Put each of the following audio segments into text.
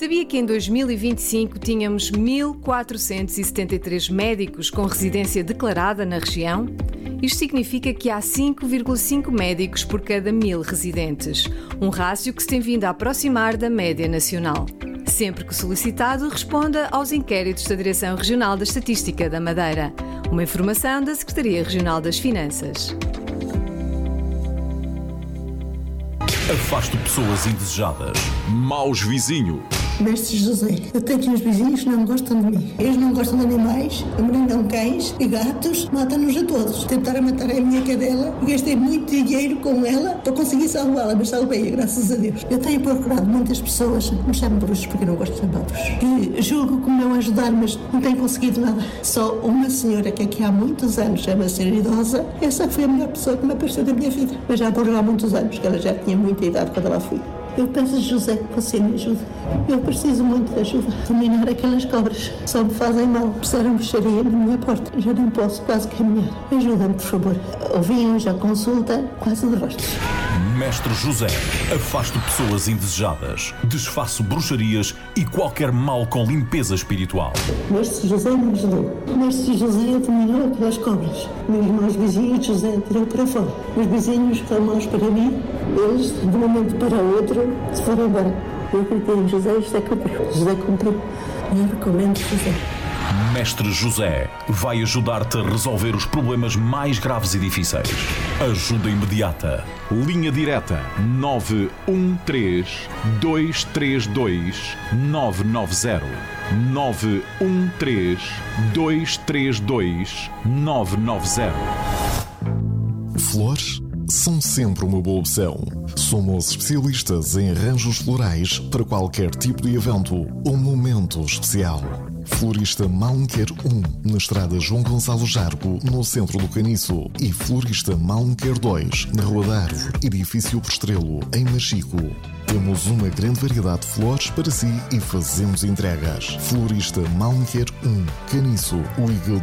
Sabia que em 2025 tínhamos 1.473 médicos com residência declarada na região? Isto significa que há 5,5 médicos por cada 1.000 residentes, um rácio que se tem vindo a aproximar da média nacional. Sempre que solicitado, responda aos inquéritos da Direção Regional da Estatística da Madeira. Uma informação da Secretaria Regional das Finanças. Afaste pessoas indesejadas. Maus vizinhos. Mestre José, eu tenho aqui uns vizinhos que não gostam de mim. Eles não gostam de animais, amarindam cães e gatos, matam-nos a todos. Tentaram matar a minha cadela e gastei muito dinheiro com ela para conseguir salvá-la, mas salvei-a, graças a Deus. Eu tenho procurado muitas pessoas, me chamam bruxos porque eu não gosto de chamados, que julgo que me vão ajudar, mas não tenho conseguido nada. Só uma senhora que aqui há muitos anos, chama-se senhora idosa, essa foi a melhor pessoa que me apareceu da minha vida. Mas já por lá há muitos anos, que ela já tinha muita idade quando ela fui. Eu peço a José que você me ajude. Eu preciso muito de ajuda. Dominar aquelas cobras. Só me fazem mal. Puseram bruxaria na minha porta. Já não posso quase caminhar. Ajuda-me, por favor. Ouvi hoje a consulta, quase de rostos. Mestre José, afasto pessoas indesejadas, desfaço bruxarias e qualquer mal com limpeza espiritual. Mestre José me ajudou. Mestre José dominou aquelas cobras. Meus irmãos vizinhos, José tirou para fora. Os vizinhos que são maus para mim, eles, de um momento para o outro, se foram embora. Eu acreditei em José e José cumpriu. José cumpriu. Eu recomendo José. Mestre José vai ajudar-te a resolver os problemas mais graves e difíceis. Ajuda imediata. Linha direta 913-232-990. 913-232-990. Flores são sempre uma boa opção. Somos especialistas em arranjos florais para qualquer tipo de evento ou momento especial. Florista Malmquer 1, na estrada João Gonçalo Jargo, no centro do Caniço. E Florista Malmquer 2, na Rua da Árvore, edifício Postrelo, em Machico. Temos uma grande variedade de flores para si e fazemos entregas. Florista Malmquer 1, Caniço, ligue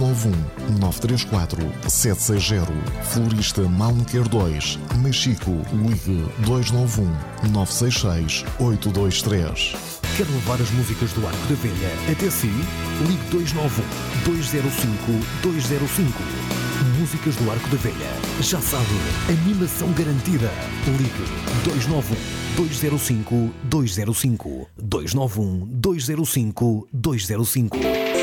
291-934-760. Florista Malmquer 2, Machico, ligue 291-966-823. Quer levar as músicas do Arco da Velha até si? Ligue 291-205-205. Músicas do Arco da Velha. Já sabe, animação garantida. Ligue 291-205-205. 291-205-205.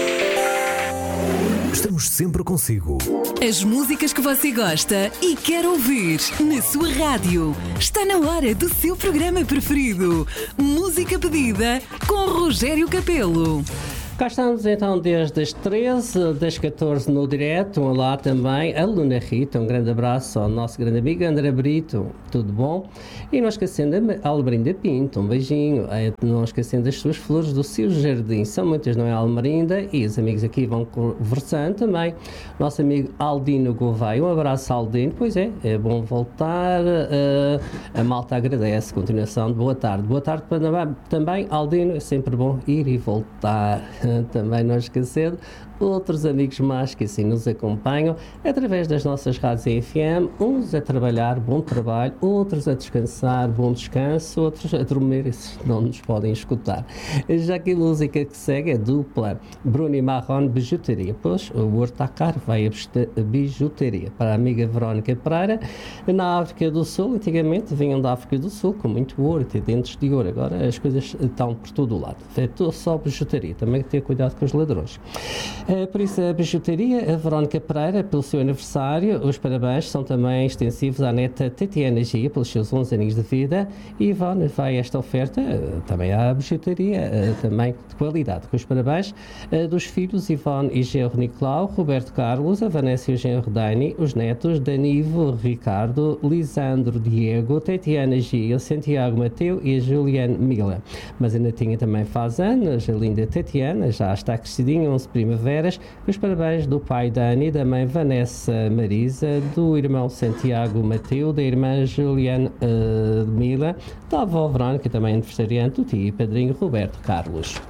Estamos sempre consigo. As músicas que você gosta e quer ouvir na sua rádio. Está na hora do seu programa preferido. Música pedida com Rogério Capelo. Cá estamos então desde as 13, das 14 no direto. Olá também a Luna Rita, um grande abraço ao nosso grande amigo André Brito, tudo bom? E não esquecendo a Almerinda Pinto, um beijinho. Não esquecendo as suas flores do seu jardim, são muitas, não é, Almerinda? E os amigos aqui vão conversando também. Nosso amigo Aldino Gouveia, um abraço Aldino, pois é bom voltar. A malta agradece, continuação de boa tarde também Aldino, é sempre bom ir e voltar. Também não esquecendo outros amigos mais que assim nos acompanham através das nossas rádios FM, uns a trabalhar, bom trabalho, outros a descansar, bom descanso, outros a dormir, esses não nos podem escutar. Já que a música que segue é dupla, Bruno e Marrone, bijuteria, pois o ouro está caro, vai a bijuteria. Para a amiga Verónica Pereira, na África do Sul, antigamente vinham da África do Sul com muito ouro, tem dentes de ouro, agora as coisas estão por todo o lado, é só bijuteria, também ter cuidado com os ladrões. Por isso, a bijuteria, a Verónica Pereira, pelo seu aniversário, os parabéns são também extensivos à neta Tatiana Gia, pelos seus 11 anos de vida, e Ivone vai esta oferta também à bijuteria, também de qualidade, com os parabéns dos filhos Ivone e Genro Nicolau, Roberto Carlos, a Vanessa e o Genro Dani, os netos Danivo, Ricardo, Lisandro Diego, Tatiana Gia, Santiago Mateu e a Juliane Mila. Mas ainda tinha também faz anos, a linda Tatiana, já está crescidinha, 11 primaveras, os parabéns do pai Dani, da mãe Vanessa Marisa, do irmão Santiago Mateu, da irmã Juliane Mila, da avó Verónica, também aniversariante, do tio e padrinho Roberto Carlos.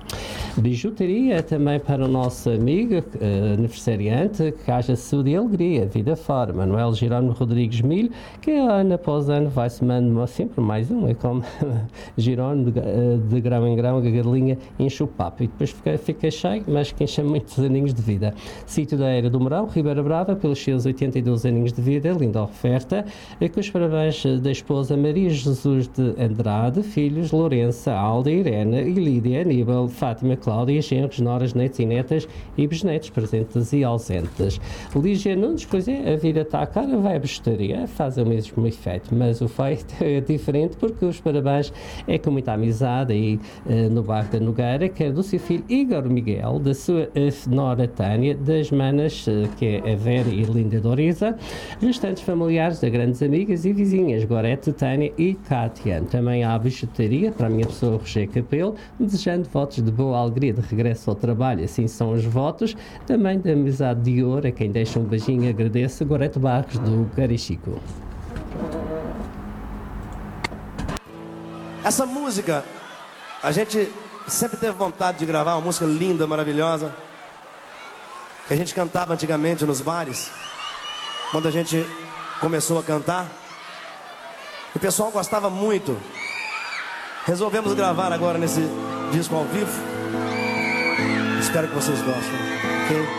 Bijuteria também para o nosso amigo aniversariante, que haja saúde e alegria, vida fora. Manuel Jerónimo Rodrigues Milho, que ano após ano vai somando sempre mais um, é como Jerónimo de grão em grão, a galinha enche o papo e depois fica cheio, mas que enche muitos aninhos de vida. Sítio da Eira do Mourão, Ribeira Brava, pelos seus 82 aninhos de vida, linda oferta, com os parabéns da esposa Maria Jesus de Andrade, filhos Lourença, Alda, Irene e Lídia, Aníbal, Fátima, Cláudia, genros, noras, netos e netas e bisnetos, presentes e ausentes. Lígia Nunes, pois é, a vida está cara, vai à bijuteria, faz o mesmo efeito, mas o feito é diferente porque os parabéns é com muita amizade aí no bairro da Nogueira, que é do seu filho Igor Miguel, da sua nora Tânia, das manas, que é a Vera e Linda Doriza, restantes familiares de grandes amigas e vizinhas, Gorete, Tânia e Cátia. Também há a bijuteria para a minha pessoa, Roger Capelo, desejando votos de boa alegria de regresso ao trabalho. Assim são os votos também da amizade de ouro, a quem deixa um beijinho, agradeço, Gorete Barros do Carichico. Essa música, a gente sempre teve vontade de gravar, uma música linda, maravilhosa, que a gente cantava antigamente nos bares, quando a gente começou a cantar. O pessoal gostava muito. Resolvemos gravar agora nesse disco ao vivo. Espero que vocês gostem. Okay?